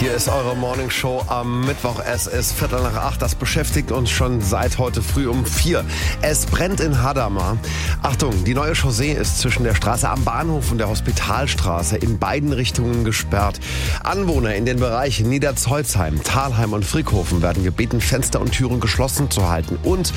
Hier ist eure Morning Show am Mittwoch. Es ist 7:45. Das beschäftigt uns schon seit heute früh um 4. Es brennt in Hadamar. Achtung, die neue Chaussee ist zwischen der Straße am Bahnhof und der Hospitalstraße in beiden Richtungen gesperrt. Anwohner in den Bereichen Niederzeuzheim, Thalheim und Frickhofen werden gebeten, Fenster und Türen geschlossen zu halten. Und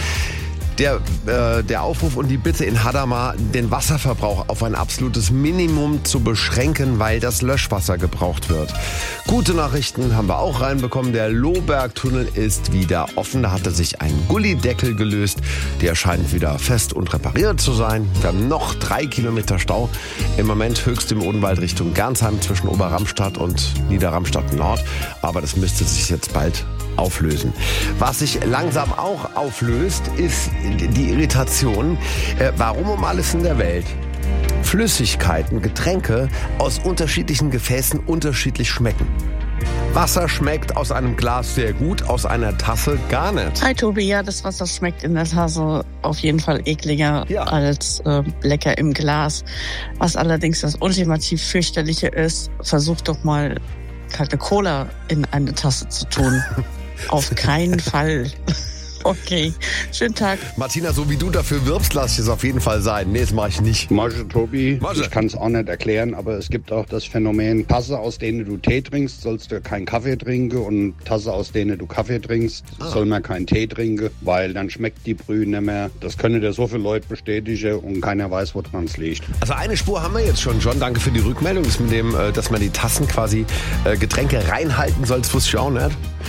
der Aufruf und die Bitte in Hadamar, den Wasserverbrauch auf ein absolutes Minimum zu beschränken, weil das Löschwasser gebraucht wird. Gute Nachrichten haben wir auch reinbekommen. Der Lohbergtunnel ist wieder offen. Da hatte sich ein Gullideckel gelöst. Der scheint wieder fest und repariert zu sein. Wir haben noch 3 Kilometer Stau. Im Moment höchst im Odenwald Richtung Gernsheim zwischen Oberramstadt und Niederramstadt Nord. Aber das müsste sich jetzt bald auflösen. Was sich langsam auch auflöst, ist die Irritation, warum um alles in der Welt Flüssigkeiten, Getränke aus unterschiedlichen Gefäßen unterschiedlich schmecken. Wasser schmeckt aus einem Glas sehr gut, aus einer Tasse gar nicht. Hi Tobi, ja, das Wasser schmeckt in der Tasse auf jeden Fall ekliger als lecker im Glas. Was allerdings das ultimativ fürchterliche ist, versuch doch mal kalte Cola in eine Tasse zu tun. Auf keinen Fall. Okay, schönen Tag. Martina, so wie du dafür wirbst, lass ich es auf jeden Fall sein. Nee, das mache ich nicht. Masche, Tobi, Masche. Ich kann es auch nicht erklären, aber es gibt auch das Phänomen, Tasse, aus denen du Tee trinkst, sollst du keinen Kaffee trinken, und Tasse, aus denen du Kaffee trinkst, soll man keinen Tee trinken, weil dann schmeckt die Brühe nicht mehr. Das können dir so viele Leute bestätigen und keiner weiß, woran es liegt. Also eine Spur haben wir jetzt schon, John. Danke für die Rückmeldung. Das mit dem, dass man die Tassen quasi Getränke reinhalten soll, das wusste ich auch nicht.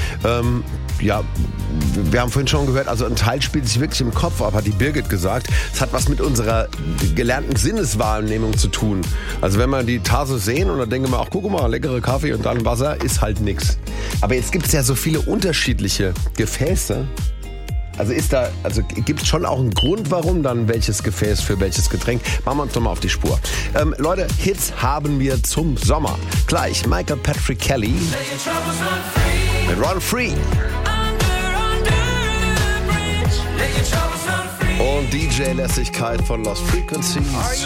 Ja, wir haben vorhin schon gehört, also ein Teil spielt sich wirklich im Kopf ab, hat die Birgit gesagt. Es hat was mit unserer gelernten Sinneswahrnehmung zu tun. Also wenn wir die Tasse sehen und dann denken wir, ach guck mal, leckere Kaffee und dann Wasser, ist halt nix. Aber jetzt gibt es ja so viele unterschiedliche Gefäße. Also gibt es schon auch einen Grund, warum dann welches Gefäß für welches Getränk. Machen wir uns nochmal auf die Spur. Leute, Hits haben wir zum Sommer. Gleich Michael Patrick Kelly mit Run Free. Und DJ-Lässigkeit von Lost Frequencies.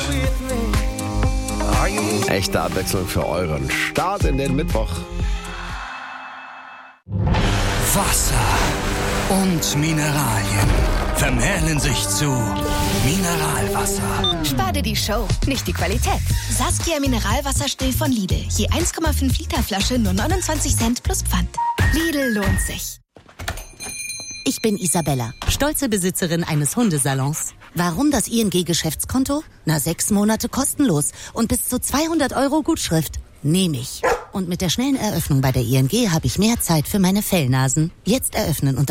Echte Abwechslung für euren Start in den Mittwoch. Wasser und Mineralien vermählen sich zu Mineralwasser. Spar dir die Show, nicht die Qualität. Saskia Mineralwasserstill von Lidl. Je 1,5 Liter Flasche nur 29 Cent plus Pfand. Lidl lohnt sich. Ich bin Isabella, stolze Besitzerin eines Hundesalons. Warum das ING-Geschäftskonto? 6 Monate kostenlos und bis zu 200 € Gutschrift. Nehme ich. Und mit der schnellen Eröffnung bei der ING habe ich mehr Zeit für meine Fellnasen. Jetzt eröffnen unter